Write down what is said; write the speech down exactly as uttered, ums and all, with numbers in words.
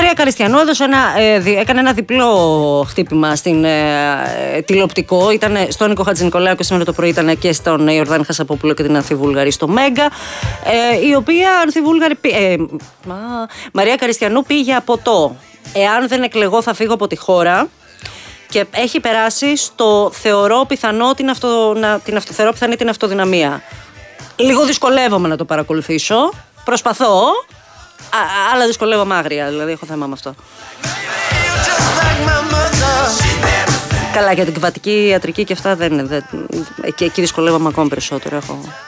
Μαρία Καριστιανού έδωσε ένα, ε, δι, έκανε ένα διπλό χτύπημα στην ε, τηλεοπτικό. Ήταν στον Νίκο Χατζηνικολάου και σήμερα το πρωί ήταν και στον Ιορδάνη Χασαπόπουλο και την Ανθιβούλγαρη στο Μέγκα. Ε, η οποία Ανθιβούλγαρη. Ε, μα, Μαρία Καριστιανού πήγε από το «Εάν δεν εκλεγώ θα φύγω από τη χώρα». Και έχει περάσει στο θεωρώ πιθανό την, αυτο, να, την αυτο, θεωρώ πιθανή την αυτοδυναμία. Λίγο δυσκολεύομαι να το παρακολουθήσω. Προσπαθώ, α, αλλά δυσκολεύομαι άγρια. Δηλαδή έχω θέμα με αυτό. Καλά, για την κβατική ιατρική και αυτά δεν είναι. Εκεί, εκεί δυσκολεύομαι ακόμα περισσότερο. Έχω